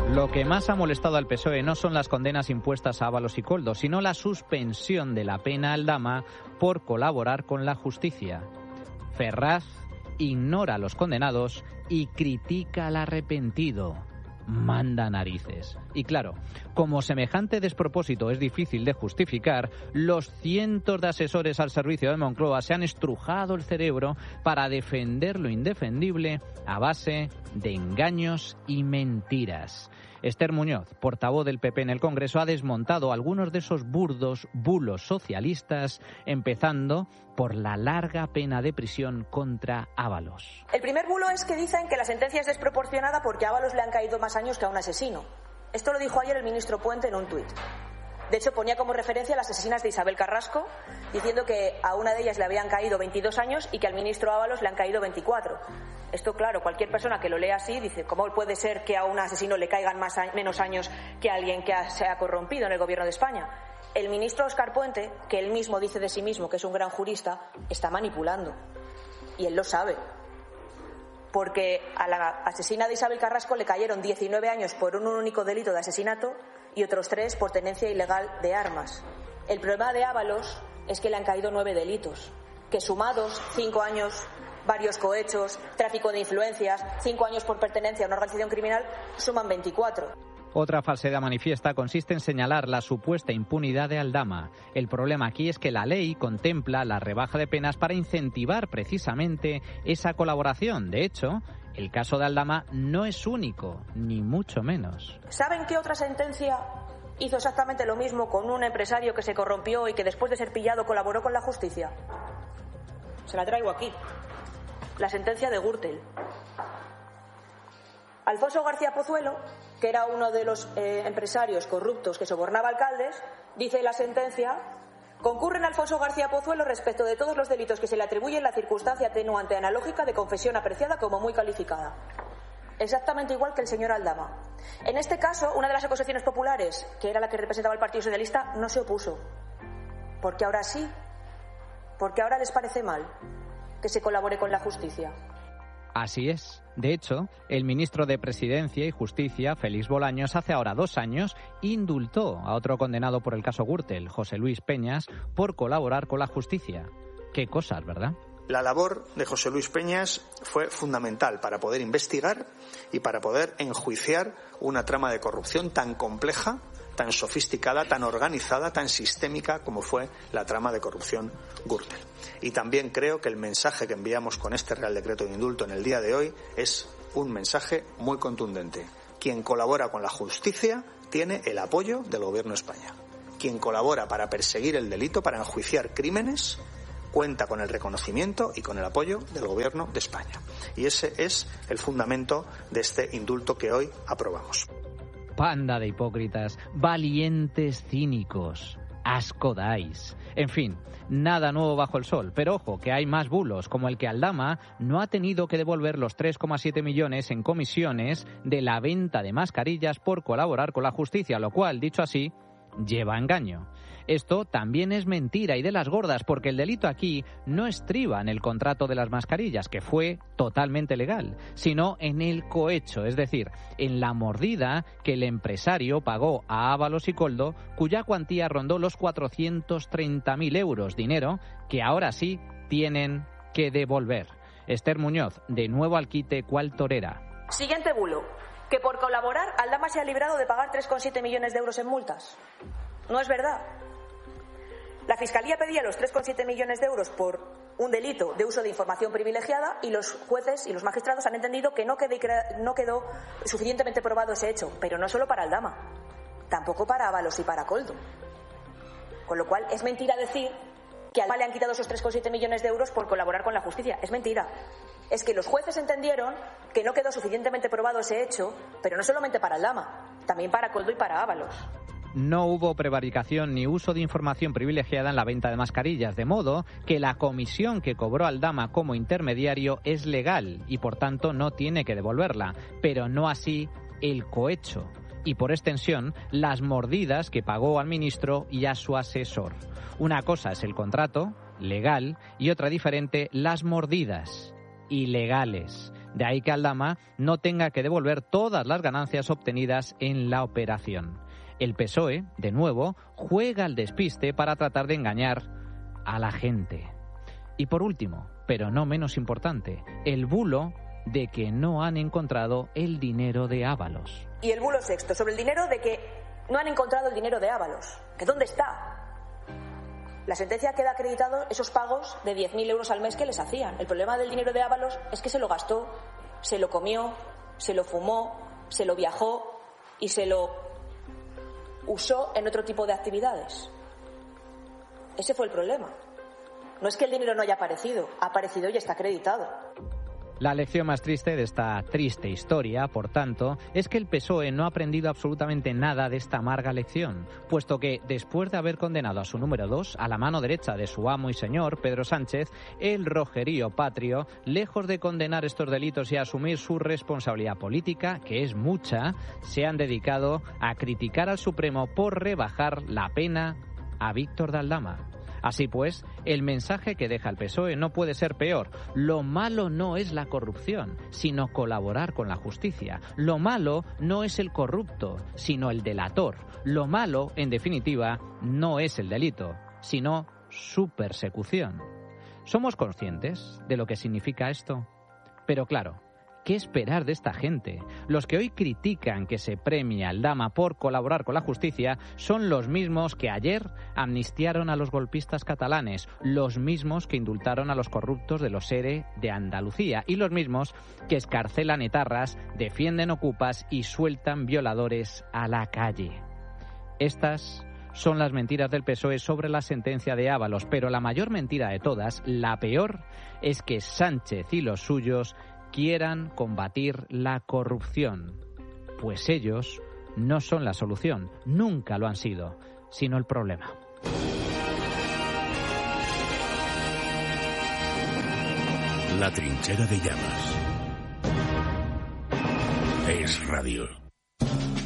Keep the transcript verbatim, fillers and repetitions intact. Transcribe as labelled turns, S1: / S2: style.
S1: Lo que más ha molestado al P S O E no son las condenas impuestas a Ábalos y Koldo, sino la suspensión de la pena a Aldama por colaborar con la justicia. Ferraz ignora a los condenados y critica al arrepentido. Manda narices. Y claro, como semejante despropósito es difícil de justificar, los cientos de asesores al servicio de Moncloa se han estrujado el cerebro para defender lo indefendible a base de engaños y mentiras. Esther Muñoz, portavoz del P P en el Congreso, ha desmontado algunos de esos burdos bulos socialistas, empezando por la larga pena de prisión contra Ábalos.
S2: El primer bulo es que dicen que la sentencia es desproporcionada porque a Ábalos le han caído más años que a un asesino. Esto lo dijo ayer el ministro Puente en un tuit. De hecho, ponía como referencia a las asesinas de Isabel Carrasco, diciendo que a una de ellas le habían caído veintidós años y que al ministro Ábalos le han caído veinticuatro. Esto, claro, cualquier persona que lo lea así dice, ¿cómo puede ser que a un asesino le caigan más a- menos años que a alguien que ha- se ha corrompido en el gobierno de España? El ministro Óscar Puente, que él mismo dice de sí mismo que es un gran jurista, está manipulando. Y él lo sabe. Porque a la asesina de Isabel Carrasco le cayeron diecinueve años por un único delito de asesinato y otros tres por tenencia ilegal de armas. El problema de Ábalos es que le han caído nueve delitos, que sumados, cinco años, varios cohechos, tráfico de influencias, cinco años por pertenencia a una organización criminal, suman veinticuatro.
S1: Otra falsedad manifiesta consiste en señalar la supuesta impunidad de Aldama. El problema aquí es que la ley contempla la rebaja de penas para incentivar precisamente esa colaboración. De hecho, el caso de Aldama no es único, ni mucho menos.
S2: ¿Saben qué otra sentencia hizo exactamente lo mismo con un empresario que se corrompió y que después de ser pillado colaboró con la justicia? Se la traigo aquí. La sentencia de Gürtel. Alfonso García Pozuelo, que era uno de los eh, empresarios corruptos que sobornaba alcaldes, dice la sentencia: concurren Alfonso García Pozuelo respecto de todos los delitos que se le atribuyen la circunstancia atenuante analógica de confesión apreciada como muy calificada. Exactamente igual que el señor Aldama. En este caso, una de las acusaciones populares, que era la que representaba el Partido Socialista, no se opuso. Porque ahora sí, porque ahora les parece mal que se colabore con la justicia.
S1: Así es. De hecho, el ministro de Presidencia y Justicia, Félix Bolaños, hace ahora dos años indultó a otro condenado por el caso Gürtel, José Luis Peñas, por colaborar con la justicia. Qué cosas, ¿verdad?
S3: La labor de José Luis Peñas fue fundamental para poder investigar y para poder enjuiciar una trama de corrupción tan compleja, tan sofisticada, tan organizada, tan sistémica como fue la trama de corrupción Gürtel. Y también creo que el mensaje que enviamos con este Real Decreto de Indulto en el día de hoy es un mensaje muy contundente. Quien colabora con la justicia tiene el apoyo del Gobierno de España. Quien colabora para perseguir el delito, para enjuiciar crímenes, cuenta con el reconocimiento y con el apoyo del Gobierno de España. Y ese es el fundamento de este indulto que hoy aprobamos.
S1: Panda de hipócritas, valientes cínicos, asco dais. En fin, nada nuevo bajo el sol, pero ojo, que hay más bulos, como el que Aldama no ha tenido que devolver los tres coma siete millones en comisiones de la venta de mascarillas por colaborar con la justicia, lo cual, dicho así, lleva engaño. Esto también es mentira y de las gordas, porque el delito aquí no estriba en el contrato de las mascarillas, que fue totalmente legal, sino en el cohecho, es decir, en la mordida que el empresario pagó a Ábalos y Koldo, cuya cuantía rondó los cuatrocientos treinta mil euros, dinero que ahora sí tienen que devolver. Esther Muñoz, de nuevo al quite, ¿cuál torera?
S2: Siguiente bulo, que por colaborar Aldama se ha librado de pagar tres coma siete millones de euros en multas. No es verdad. La Fiscalía pedía los tres coma siete millones de euros por un delito de uso de información privilegiada y los jueces y los magistrados han entendido que no quedó, no quedó suficientemente probado ese hecho, pero no solo para Aldama, tampoco para Ábalos y para Koldo. Con lo cual es mentira decir que a Aldama le han quitado esos tres coma siete millones de euros por colaborar con la justicia. Es mentira. Es que los jueces entendieron que no quedó suficientemente probado ese hecho, pero no solamente para Aldama, también para Koldo y para Ábalos.
S1: No hubo prevaricación ni uso de información privilegiada en la venta de mascarillas, de modo que la comisión que cobró Aldama como intermediario es legal y por tanto no tiene que devolverla, pero no así el cohecho y por extensión las mordidas que pagó al ministro y a su asesor. Una cosa es el contrato, legal, y otra diferente, las mordidas, ilegales. De ahí que Aldama no tenga que devolver todas las ganancias obtenidas en la operación. El P S O E, de nuevo, juega al despiste para tratar de engañar a la gente. Y por último, pero no menos importante, el bulo de que no han encontrado el dinero de Ábalos.
S2: Y el bulo sexto, sobre el dinero de que no han encontrado el dinero de Ábalos. ¿Que dónde está? La sentencia queda acreditado esos pagos de diez mil euros al mes que les hacían. El problema del dinero de Ábalos es que se lo gastó, se lo comió, se lo fumó, se lo viajó y se lo usó en otro tipo de actividades. Ese fue el problema. No es que el dinero no haya aparecido, ha aparecido y está acreditado.
S1: La lección más triste de esta triste historia, por tanto, es que el P S O E no ha aprendido absolutamente nada de esta amarga lección, puesto que, después de haber condenado a su número dos, a la mano derecha de su amo y señor, Pedro Sánchez, el rojerío patrio, lejos de condenar estos delitos y asumir su responsabilidad política, que es mucha, se han dedicado a criticar al Supremo por rebajar la pena a Víctor de Aldama. Así pues, el mensaje que deja el P S O E no puede ser peor. Lo malo no es la corrupción, sino colaborar con la justicia. Lo malo no es el corrupto, sino el delator. Lo malo, en definitiva, no es el delito, sino su persecución. ¿Somos conscientes de lo que significa esto? Pero claro, ¿qué esperar de esta gente? Los que hoy critican que se premie a Aldama por colaborar con la justicia son los mismos que ayer amnistiaron a los golpistas catalanes, los mismos que indultaron a los corruptos de los ERE de Andalucía y los mismos que escarcelan etarras, defienden ocupas y sueltan violadores a la calle. Estas son las mentiras del P S O E sobre la sentencia de Ábalos, pero la mayor mentira de todas, la peor, es que Sánchez y los suyos quieran combatir la corrupción, pues ellos no son la solución, nunca lo han sido, sino el problema.
S4: La trinchera de llamas. Es radio.